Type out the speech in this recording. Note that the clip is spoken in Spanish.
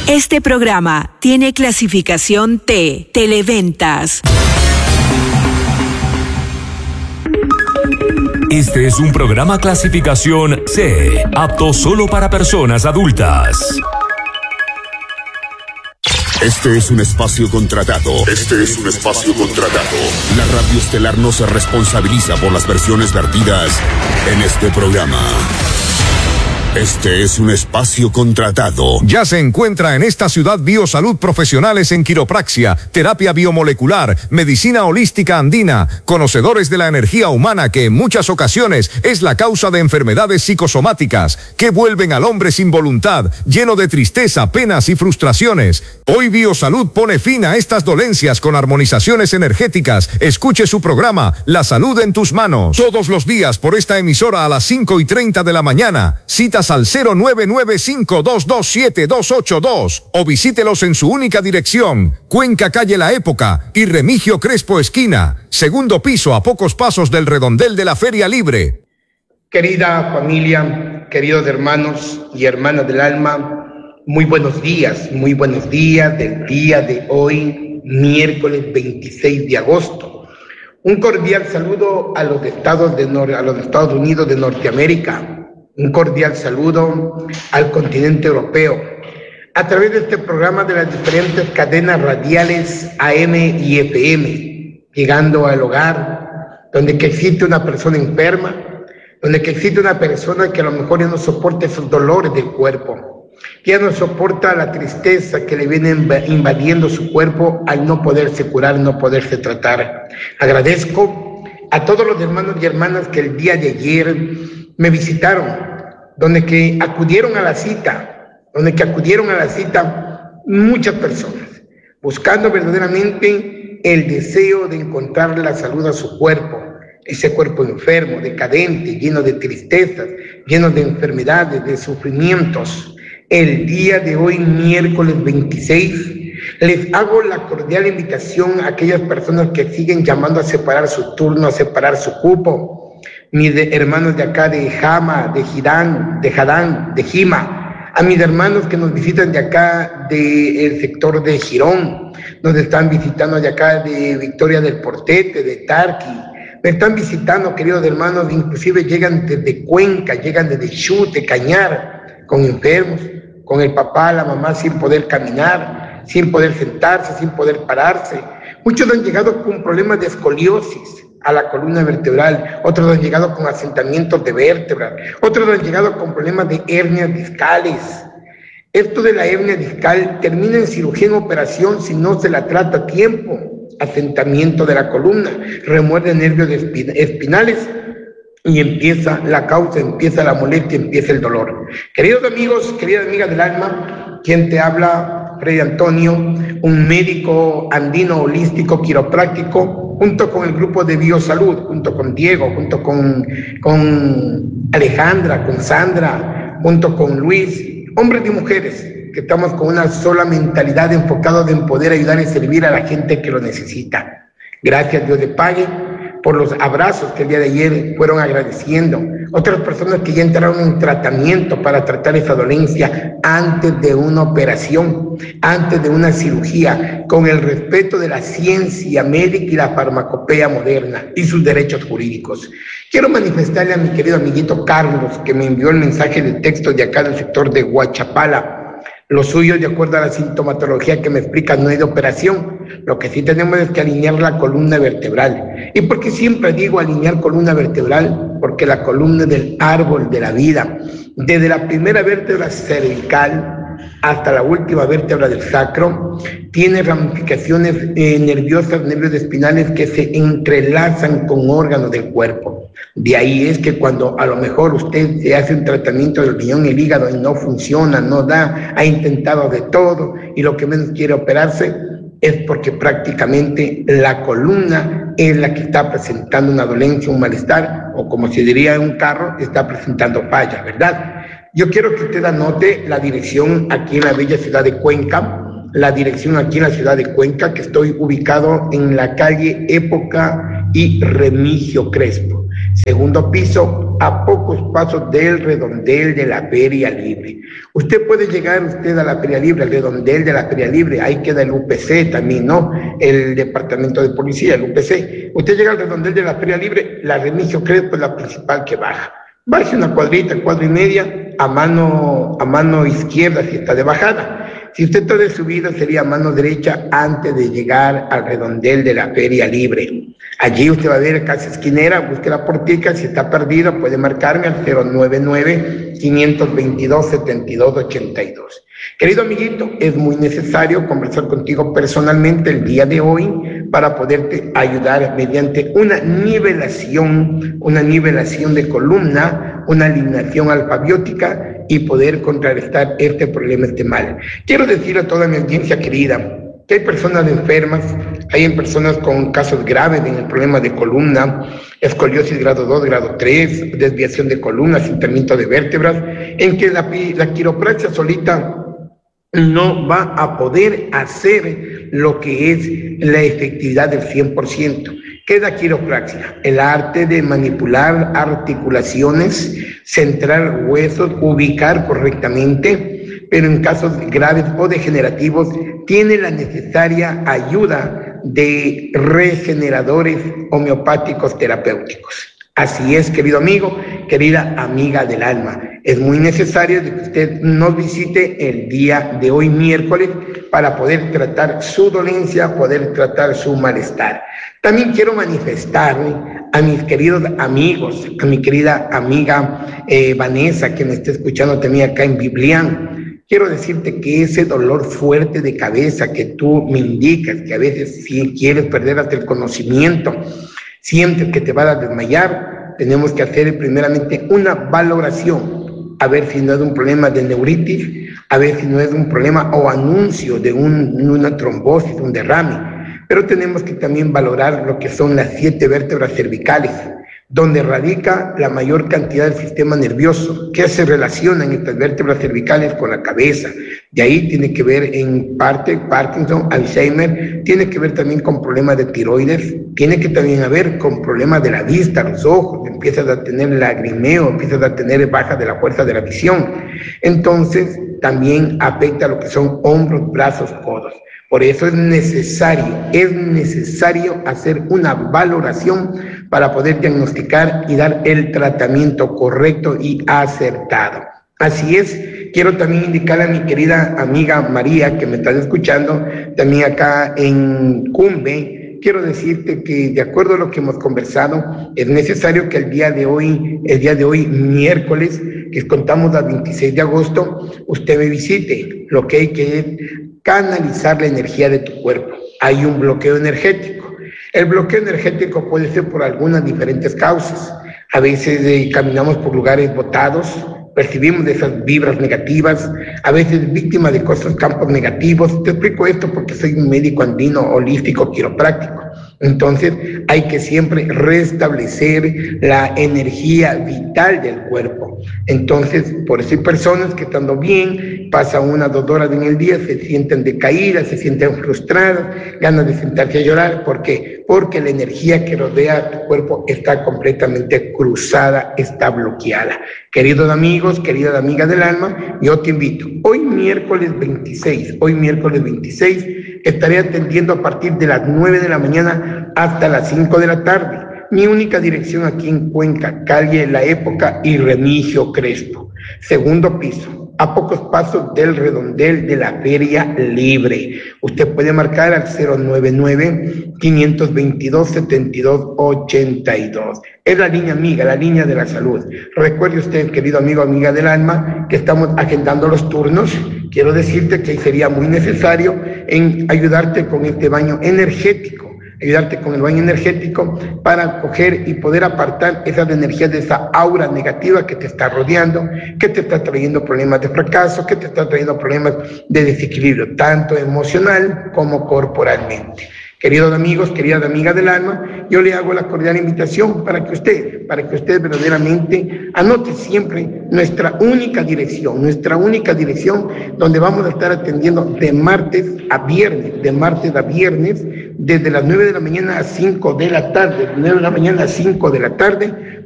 Este programa tiene clasificación T, Televentas. Este es un programa clasificación C, apto solo para personas adultas. Este es un espacio contratado. La Radio Estelar no se responsabiliza por las versiones vertidas en este programa. Este es un espacio contratado. Ya se encuentra en esta ciudad Biosalud profesionales en quiropraxia, terapia biomolecular, medicina holística andina, conocedores de la energía humana que en muchas ocasiones es la causa de enfermedades psicosomáticas que vuelven al hombre sin voluntad, lleno de tristeza, penas y frustraciones. Hoy Biosalud pone fin a estas dolencias con armonizaciones energéticas. Escuche su programa La Salud en tus Manos todos los días por esta emisora a las 5:30 de la mañana. Citas al 0995227282 o visítelos en su única dirección, Cuenca Calle La Época y Remigio Crespo esquina, segundo piso a pocos pasos del redondel de la Feria Libre. Querida familia, queridos hermanos y hermanas del alma, muy buenos días del día de hoy, miércoles 26 de agosto. Un cordial saludo a los Estados Unidos de Norteamérica. Un cordial saludo al continente europeo. A través de este programa de las diferentes cadenas radiales AM y FM, llegando al hogar, donde que existe una persona enferma, donde que existe una persona que a lo mejor ya no soporta esos dolores del cuerpo, que ya no soporta la tristeza que le viene invadiendo su cuerpo al no poderse curar, no poderse tratar. Agradezco a todos los hermanos y hermanas que el día de ayer me visitaron, donde que acudieron a la cita muchas personas, buscando verdaderamente el deseo de encontrar la salud a su cuerpo, ese cuerpo enfermo, decadente, lleno de tristezas, lleno de enfermedades, de sufrimientos. El día de hoy, miércoles 26, les hago la cordial invitación a aquellas personas que siguen llamando a separar su turno, a separar su cupo. Mis hermanos de acá de Jama, de Girán, de Jadán, de Jima, a mis hermanos que nos visitan de acá del sector de Girón, nos están visitando de acá de Victoria del Portete, de Tarqui, me están visitando, queridos hermanos, inclusive llegan desde Cuenca, llegan desde Chute, Cañar, con enfermos, con el papá, la mamá sin poder caminar, sin poder sentarse, sin poder pararse. Muchos han llegado con problemas de escoliosis a la columna vertebral, otros han llegado con asentamientos de vértebras, otros han llegado con problemas de hernias discales. Esto de la hernia discal termina en cirugía en operación si no se la trata a tiempo. Asentamiento de la columna, remuerde nervios espinales y empieza la causa, empieza la molestia, empieza el dolor. Queridos amigos, queridas amigas del alma, quien te habla, Freddy Antonio, un médico andino holístico quiropráctico, junto con el grupo de Biosalud, junto con Diego, junto con Alejandra, con Sandra, junto con Luis, hombres y mujeres que estamos con una sola mentalidad enfocados en poder ayudar y servir a la gente que lo necesita. Gracias, Dios le pague por los abrazos que el día de ayer fueron agradeciendo. Otras personas que ya entraron en tratamiento para tratar esa dolencia antes de una operación, antes de una cirugía, con el respeto de la ciencia médica y la farmacopea moderna y sus derechos jurídicos. Quiero manifestarle a mi querido amiguito Carlos, que me envió el mensaje de texto de acá del sector de Huachapala. Lo suyo, de acuerdo a la sintomatología que me explica, no hay de operación. Lo que sí tenemos es que alinear la columna vertebral. ¿Y por qué siempre digo alinear columna vertebral? Porque la columna es del árbol de la vida. Desde la primera vértebra cervical hasta la última vértebra del sacro, tiene ramificaciones nerviosas, nervios espinales que se entrelazan con órganos del cuerpo. De ahí es que cuando a lo mejor usted se hace un tratamiento del riñón y el hígado y no funciona, no da, ha intentado de todo y lo que menos quiere operarse, es porque prácticamente la columna es la que está presentando una dolencia, un malestar, o como se diría en un carro, está presentando falla, ¿verdad? Yo quiero que usted anote la dirección aquí en la bella ciudad de Cuenca, que estoy ubicado en la calle Época y Remigio Crespo. segundo piso, a pocos pasos del redondel de la Feria Libre. Usted puede llegar a la Feria Libre, al redondel de la Feria Libre, ahí queda el UPC también, ¿no? El Departamento de Policía, el UPC. Usted llega al redondel de la Feria Libre, la Remigio Crespo es la principal que baja. Baje una cuadrita, 4.5, a mano izquierda si está de bajada. Si usted está de subida, sería a mano derecha antes de llegar al redondel de la Feria Libre. Allí usted va a ver casa esquinera, busque la portica, si está perdido puede marcarme al 099-522-7282. Querido amiguito, es muy necesario conversar contigo personalmente el día de hoy para poderte ayudar mediante una nivelación de columna, una alineación alfabiótica y poder contrarrestar este problema, este mal. Quiero decir a toda mi audiencia querida que hay personas enfermas, hay personas con casos graves en el problema de columna, escoliosis grado 2, grado 3, desviación de columna, cinturamiento de vértebras, en que la quiropraxia solita no va a poder hacer lo que es la efectividad del 100%. ¿Qué es la quiropraxia? El arte de manipular articulaciones, centrar huesos, ubicar correctamente, pero en casos graves o degenerativos tiene la necesaria ayuda de regeneradores homeopáticos terapéuticos. Así es, querido amigo, querida amiga del alma. Es muy necesario que usted nos visite el día de hoy, miércoles, para poder tratar su dolencia, poder tratar su malestar. También quiero manifestarme a mis queridos amigos, a mi querida amiga Vanessa, que me está escuchando también acá en Biblián. Quiero decirte que ese dolor fuerte de cabeza que tú me indicas, que a veces si quieres perder hasta el conocimiento, sientes que te vas a desmayar, tenemos que hacer primeramente una valoración, a ver si no es un problema de neuritis, a ver si no es un problema o anuncio de una trombosis, un derrame. Pero tenemos que también valorar lo que son las 7 vértebras cervicales, donde radica la mayor cantidad del sistema nervioso, que se relacionan estas vértebras cervicales con la cabeza. De ahí tiene que ver en parte Parkinson, Alzheimer, tiene que ver también con problemas de tiroides, tiene que también haber con problemas de la vista, los ojos, empiezas a tener lagrimeo, empiezas a tener baja de la fuerza de la visión. Entonces, también afecta a lo que son hombros, brazos, codos. Por eso es necesario hacer una valoración para poder diagnosticar y dar el tratamiento correcto y acertado. Así es, quiero también indicar a mi querida amiga María, que me está escuchando, también acá en Cumbe. Quiero decirte que de acuerdo a lo que hemos conversado, es necesario que el día de hoy, miércoles, que contamos al 26 de agosto, usted me visite. Lo que hay que es canalizar la energía de tu cuerpo. Hay un bloqueo energético. El bloqueo energético puede ser por algunas diferentes causas. A veces caminamos por lugares botados, percibimos esas vibras negativas, a veces víctimas de cosas, campos negativos. Te explico esto porque soy un médico andino, holístico, quiropráctico. Entonces hay que siempre restablecer la energía vital del cuerpo. Entonces, por eso hay personas que estando bien, pasan 1 o 2 horas en el día, se sienten decaídas, se sienten frustradas, ganas de sentarse a llorar. ¿Por qué? Porque la energía que rodea a tu cuerpo está completamente cruzada, está bloqueada. Queridos amigos, queridas amigas del alma, yo te invito. Hoy miércoles 26, estaré atendiendo a partir de las 9 de la mañana hasta las 5 de la tarde. Mi única dirección aquí en Cuenca, calle La Época y Remigio Crespo. Segundo piso, a pocos pasos del redondel de la Feria Libre. Usted puede marcar al 099-522-7282. Es la línea amiga, la línea de la salud. Recuerde usted, querido amigo, amiga del alma, que estamos agendando los turnos. Quiero decirte que sería muy necesario en ayudarte con este baño energético. Ayudarte con el baño energético para coger y poder apartar esas energías de esa aura negativa que te está rodeando, que te está trayendo problemas de fracaso, que te está trayendo problemas de desequilibrio, tanto emocional como corporalmente. Queridos amigos, queridas amigas del alma, yo le hago la cordial invitación para que usted verdaderamente anote siempre nuestra única dirección, donde vamos a estar atendiendo de martes a viernes, desde las 9 de la mañana a 5 de la tarde,